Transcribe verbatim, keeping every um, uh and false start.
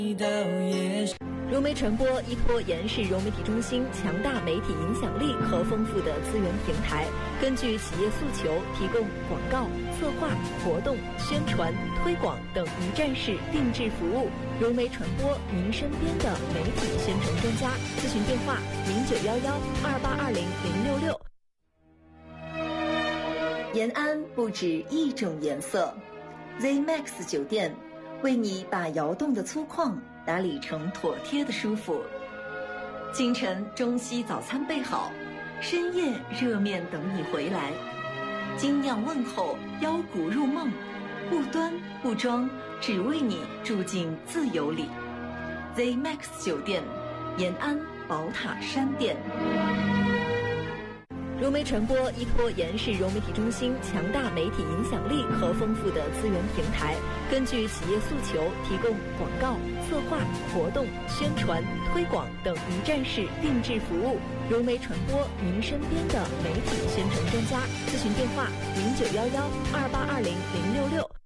融媒传播依托延世融媒体中心强大媒体影响力和丰富的资源平台，根据企业诉求，提供广告、策划、活动、宣传、推广等一站式定制服务。融媒传播，您身边的媒体宣传专家。咨询电话：零九幺幺二八二零零六六。延安不止一种颜色 ，Z Max 酒店为你把窑洞的粗犷打理成妥帖的舒服。清晨中西早餐备好，深夜热面等你回来。精酿问候，腰鼓入梦，不端不装，只为你住进自由里。Z Max 酒店，延安宝塔山店。融媒传播依托延世融媒体中心强大媒体影响力和丰富的资源平台，根据企业诉求，提供广告、策划、活动、宣传、推广等一站式定制服务。融媒传播，您身边的媒体宣传专家。咨询电话：零九幺幺二八二零零六六。